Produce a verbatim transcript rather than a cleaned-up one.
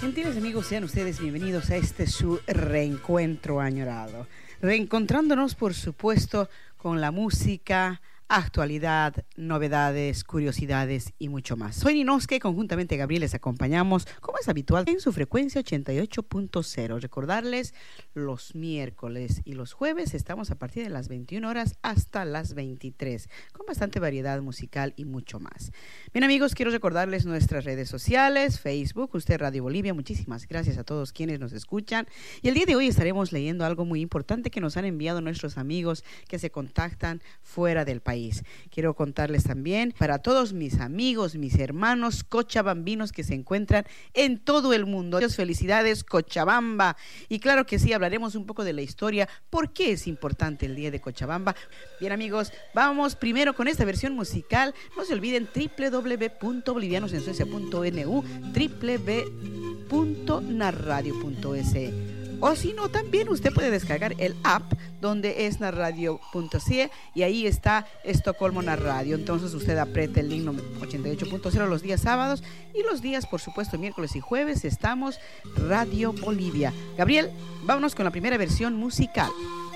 Gentiles amigos, sean ustedes bienvenidos a este su reencuentro añorado. Reencontrándonos, por supuesto, con la música, actualidad, novedades, curiosidades y mucho más. Soy Ninoske, conjuntamente Gabriel les acompañamos, como es habitual, en su frecuencia ochenta y ocho punto cero. Recordarles, los miércoles y los jueves estamos a partir de las veintiuna horas hasta las veintitrés, con bastante variedad musical y mucho más. Bien amigos, quiero recordarles nuestras redes sociales, Facebook, Usted Radio Bolivia. Muchísimas gracias a todos quienes nos escuchan. Y el día de hoy estaremos leyendo algo muy importante que nos han enviado nuestros amigos que se contactan fuera del país. Quiero contarles también para todos mis amigos, mis hermanos cochabambinos que se encuentran en todo el mundo. Muchas felicidades, Cochabamba. Y claro que sí, hablaremos un poco de la historia, por qué es importante el día de Cochabamba. Bien amigos, vamos primero con esta versión musical. No se olviden doble u doble u doble u punto bolivianos en suecia punto ene u, doble u doble u doble u punto narradio punto es. O si no, también usted puede descargar el app donde es narradio punto ce y ahí está Estocolmo Narradio. Entonces usted aprieta el link ochenta y ocho punto cero los días sábados y los días, por supuesto, miércoles y jueves estamos Radio Bolivia. Gabriel, vámonos con la primera versión musical.